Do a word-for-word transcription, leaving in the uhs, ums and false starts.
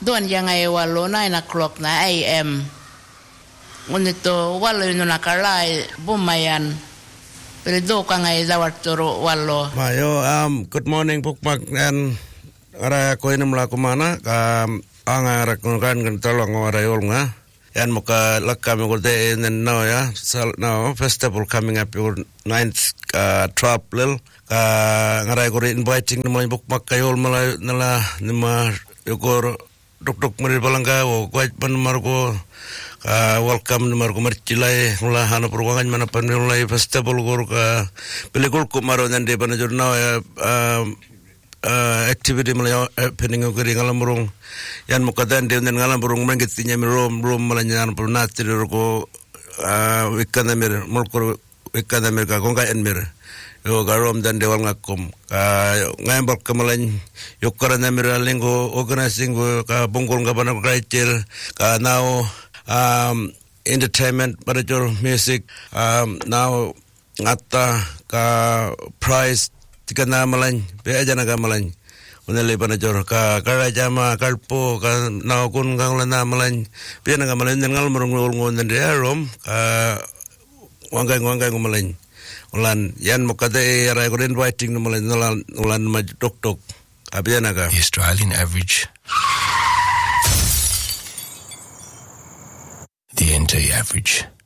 Doon yang ay walo nine o'clock na A M. Ngunito walo yun nakalay bumayan. Pero do ka ngay dawat turo walo. Mayo, um, good morning Pukmak and ara ko inum la kumana ka ang ara kun kan kan tolong ara yol nga. Yan muka lakam ko de in now ya. So now festival coming up your ninth uh, trouble ka ngaray ko inviting naman Pukmak kayol mala nala nima yukor duk-duk mari balangga o kwait pan marko ka welcome marko marchilai mula hana perwangan mana panulai festival gor ka pelikul ko maro nande pan jurna ya activity mala happening ko ring alamurung yan mukadan de nan alamurung mangitinya mirom rom malanya purnati ko wikana mir mulko wikana mir ka konga en mir yo garom dan dewal ngakum ka ngambal kemalan yo karana miralingo organizing go ka bungkul ngabana kraitil ka now um entertainment manager music um now ngata ka prize tikana malan be ajana ka malan unale manager ka karajama kalpo ka now kun ganglana malan be na malan ngal murung ngon dan derom ka wangai wangai malan ulan yan mukade ara ko inviting no ulan ulan ma tok tok abiana ka the Australian average, the N T average.